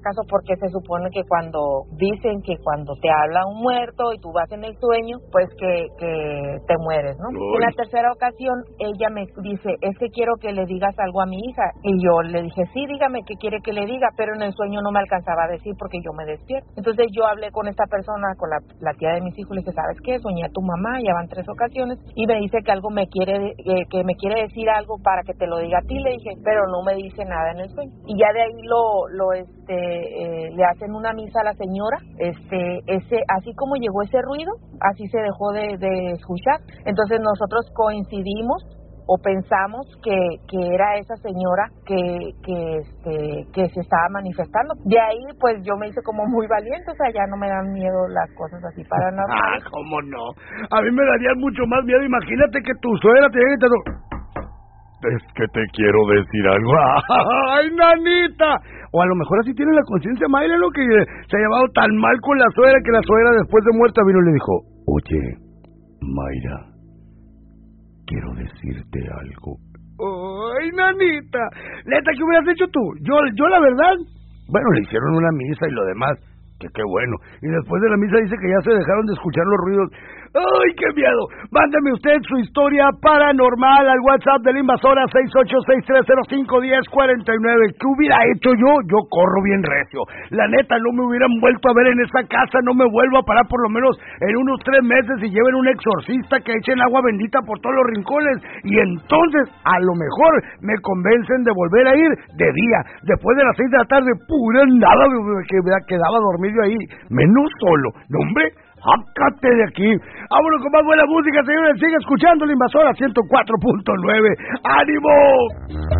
caso porque se supone que dicen que cuando te habla un muerto y tú vas en el sueño, pues que te mueres, ¿no? Uy. En la tercera ocasión, ella me dice, es que quiero que le digas algo a mi hija. Y yo le dije, sí, dígame qué quiere que le diga, pero en el sueño no me alcanzaba a decir porque yo me despierto. Entonces yo hablé con esta persona, con la tía de mis hijos, le dije, ¿sabes qué? Soñé a tu mamá, ya van 3 ocasiones, y me dice que que me quiere decir algo para que te lo diga a ti, le dije, pero no me dice nada en el sueño. Y ya de ahí le hacen una misa a la señora, así como llegó ese ruido, así se dejó de escuchar. Entonces nosotros coincidimos o pensamos que era esa señora que se estaba manifestando. De ahí pues yo me hice como muy valiente, o sea, ya no me dan miedo las cosas así paranormales. ¿Cómo no? A mí me daría mucho más miedo. Imagínate que tu suegra te llegue y te es que te quiero decir algo. ¡Ay, nanita! O a lo mejor así tiene la conciencia Mayra, lo que se ha llevado tan mal con la suegra que la suegra después de muerta vino y le dijo, oye, Mayra, quiero decirte algo. ¡Ay, nanita! Neta, ¿qué hubieras hecho tú? Yo la verdad, bueno, le hicieron una misa y lo demás, que qué bueno. Y después de la misa dice que ya se dejaron de escuchar los ruidos. ¡Ay, qué miedo! Mándame usted su historia paranormal al WhatsApp de la Invasora 6863051049. ¿Qué hubiera hecho yo? Yo corro bien recio. La neta, no me hubieran vuelto a ver en esa casa, no me vuelvo a parar por lo menos en unos 3 meses y lleven un exorcista que echen agua bendita por todos los rincones. Y entonces, a lo mejor, me convencen de volver a ir de día. Después de las 6 de la tarde, pura nada, que me quedaba dormido ahí. Menos solo. No, hombre. ¡Sácate de aquí! ¡Vámonos con más buena música, señores! Sigue escuchando la Invasora 104.9. ¡Ánimo!